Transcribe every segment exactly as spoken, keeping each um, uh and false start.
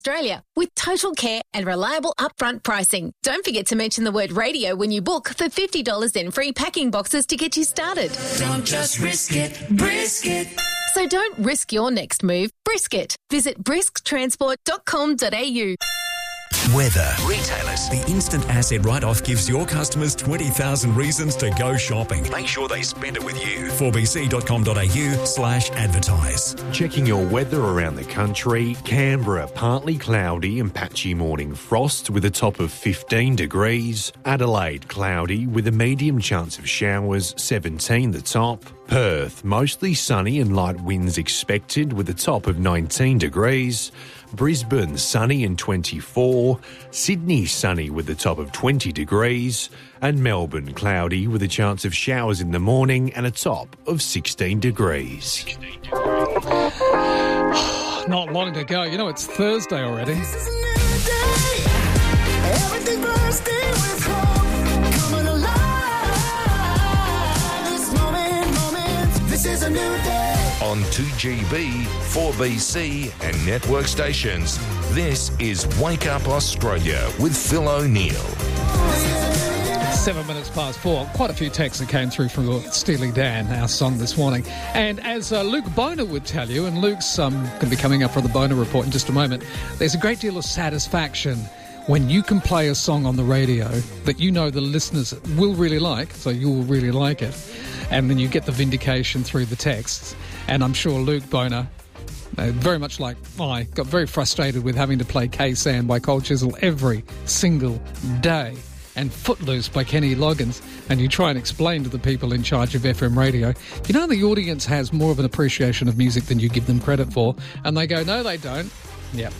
Australia with total care and reliable upfront pricing. Don't forget to mention the word radio when you book for fifty dollars in free packing boxes to get you started. Don't just risk it, Brisket. So don't risk your next move, Brisket. Visit brisk transport dot com dot a u. Weather. Retailers. The instant asset write-off gives your customers twenty thousand reasons to go shopping. Make sure they spend it with you. four b c dot com dot a u slash advertise. Checking your weather around the country. Canberra, partly cloudy and patchy morning frost with a top of fifteen degrees. Adelaide, cloudy with a medium chance of showers, seventeen the top. Perth, mostly sunny and light winds expected with a top of nineteen degrees. Brisbane, sunny and twenty-four. Sydney, sunny with a top of twenty degrees. And Melbourne, cloudy with a chance of showers in the morning and a top of sixteen degrees. Not long to go. You know, it's Thursday already. This is a new day. Everything bursting with hope. Coming alive. This moment, moment. This is a new day. On two G B, four B C and network stations, this is Wake Up Australia with Phil O'Neill. Seven minutes past four. Quite a few texts that came through from Steely Dan, our song this morning. And as uh, Luke Boner would tell you, and Luke's um, going to be coming up for the Boner Report in just a moment, there's a great deal of satisfaction when you can play a song on the radio that you know the listeners will really like, so you will really like it, and then you get the vindication through the texts. And I'm sure Luke Boner, uh, very much like I, got very frustrated with having to play K-San by Cold Chisel every single day and Footloose by Kenny Loggins. And you try and explain to the people in charge of F M radio, you know, the audience has more of an appreciation of music than you give them credit for. And they go, no, they don't. Yep.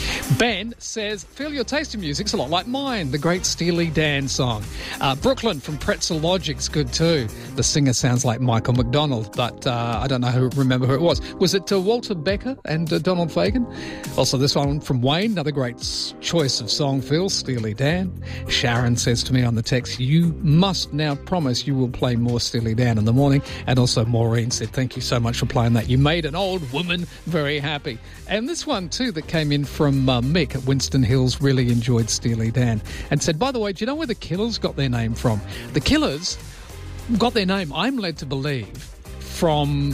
Ben says, Phil, your taste in music's a lot like mine, the great Steely Dan song. Uh, Brooklyn from Pretzel Logic's good too. The singer sounds like Michael McDonald, but uh, I don't know who remember who it was. Was it uh, Walter Becker and uh, Donald Fagen? Also this one from Wayne, another great choice of song, Phil, Steely Dan. Sharon says to me on the text, you must now promise you will play more Steely Dan in the morning. And also Maureen said, thank you so much for playing that. You made an old woman very happy. And this one too that came in from uh, Mick at Winston Hills really enjoyed Steely Dan and said, by the way, do you know where the Killers got their name from? The Killers got their name, I'm led to believe, from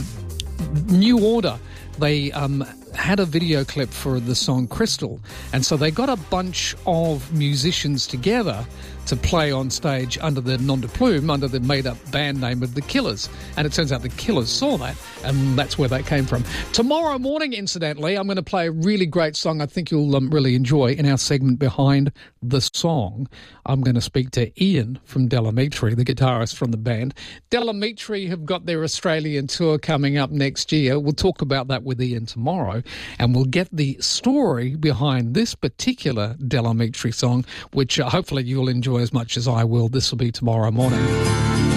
New Order. They um, had a video clip for the song Crystal, and so they got a bunch of musicians together to play on stage under the nom de plume, under the made-up band name of the Killers. And it turns out the Killers saw that, and that's where that came from. Tomorrow morning, incidentally, I'm going to play a really great song I think you'll um, really enjoy in our segment Behind the Song. I'm going to speak to Ian from Delamitri, the guitarist from the band. Delamitri have got their Australian tour coming up next year. We'll talk about that with Ian tomorrow, and we'll get the story behind this particular Delamitri song, which uh, hopefully you'll enjoy as much as I will. This will be tomorrow morning.